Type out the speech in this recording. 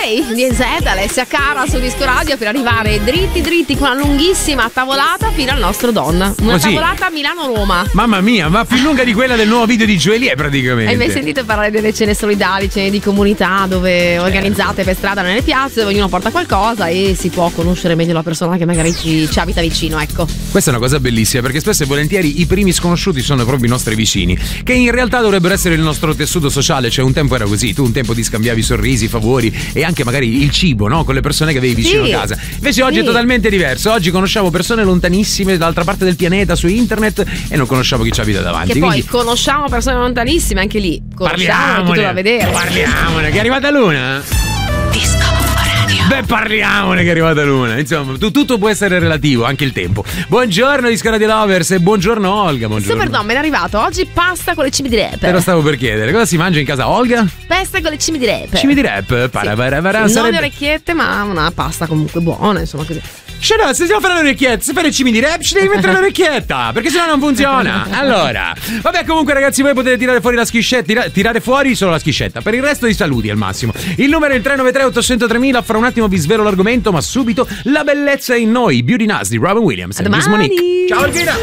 lei, Niesetta, Alessia Cara su Disco Radio per arrivare dritti con una lunghissima tavolata fino al nostro Don. Una tavolata Milano-Roma. Mamma mia, ma più lunga di quella del nuovo video di Joelie praticamente. Hai mai sentito parlare delle cene solidali, cene di comunità dove organizzate per strada nelle piazze, dove ognuno porta qualcosa e si può conoscere meglio la persona che magari ci abita vicino, ecco. Questa è una cosa bellissima, perché spesso e volentieri i primi sconosciuti sono proprio i nostri vicini, che in realtà dovrebbero essere il nostro tessuto sociale. Cioè un tempo era così, tu un tempo ti scambiavi sorrisi, favori e anche magari il cibo, no? Con le persone che avevi vicino a casa. Invece oggi è totalmente diverso. Oggi conosciamo persone lontanissime dall'altra parte del pianeta su internet e non conosciamo chi ci abita davanti. Che poi conosciamo persone lontanissime anche lì. Conosciamo tutto da vedere. Parliamone, che è arrivata Luna. Disco Radio. Beh, parliamone che è arrivata Luna. Insomma, tutto può essere relativo, anche il tempo. Buongiorno Disco Radio Lovers e buongiorno Olga. Buongiorno. Super Dom, è arrivato oggi pasta con le cime di rap. Te lo stavo per chiedere, cosa si mangia in casa Olga? Pasta con le cime di rap. Cime di rap? Non le orecchiette, ma una pasta comunque buona, insomma così. Se no, se stiamo a fare le orecchiette, se fai le cime di rap ci devi mettere l'orecchietta, perché sennò non funziona. Allora, vabbè, comunque ragazzi, voi potete tirare fuori la schiscetta, tirare fuori solo la schiscetta, per il resto di saluti al massimo. Il numero è il 393 800 3000, fra un attimo vi svelo l'argomento, ma subito la bellezza è in noi. Beauty Nas di Robin Williams. A domani. Ciao Alvina.